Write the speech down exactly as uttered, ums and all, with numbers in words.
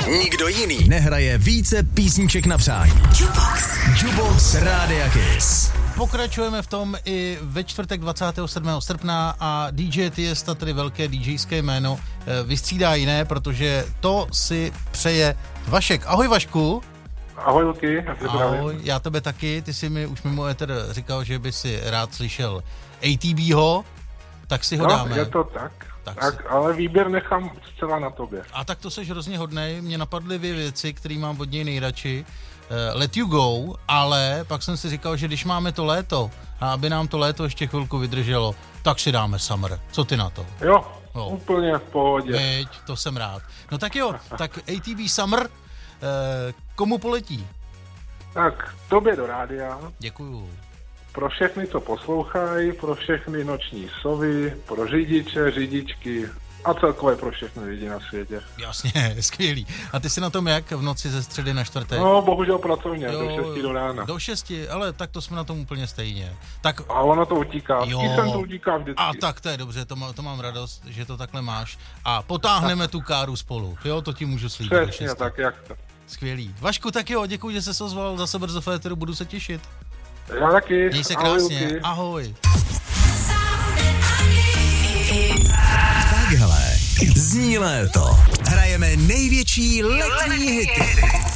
Nikdo jiný nehraje více písniček na přání. Jukebox. Jukebox Rádia Kiss. Pokračujeme v tom i ve čtvrtek dvacátého sedmého srpna a dý džej Tiesta, tedy velké DJské jméno, vystřídá jiné, protože to si přeje Vašek. Ahoj Vašku. Ahoj Luky. Ahoj, já tebe taky. Ty jsi mi už mimo éter říkal, že by si rád slyšel á té bého, tak si ho no, dáme. je to tak, tak, tak si... ale výběr nechám zcela na tobě. A tak to seš hrozně hodnej, mě napadly dvě věci, které mám od něj nejradši. Uh, Let You Go, ale pak jsem si říkal, že když máme to léto a aby nám to léto ještě chvilku vydrželo, tak si dáme Summer. Co ty na to? Jo, no. Úplně v pohodě. Veď, to jsem rád. No tak jo, tak á té bé Summer, uh, komu poletí? Tak, tobě do rádia. Děkuju. Pro všechny, co poslouchají, pro všechny noční sovy, pro řidiče, řidičky a celkově pro všechny lidi na světě. Jasně, skvělý. A ty jsi na tom jak v noci ze středy na čtvrtek? No, bohužel pracovně, jo, do šesti do rána. Do šesti, ale tak to jsme na tom úplně stejně. Tak... A ono to utíká, jo. jsem to utíká vždycky. A tak to je dobře, to, má, to mám radost, že to takhle máš. A potáhneme tu káru spolu, jo, to ti můžu slíbit. Přesně, tak jak to. Skvělý. Vašku, tak jo, děkuji, že jsi se ozval zase brzo v éteru, budu se těšit. Já taky. Měj se krásně, ahoj. Takhle zní léto. Hrajeme největší letní hity.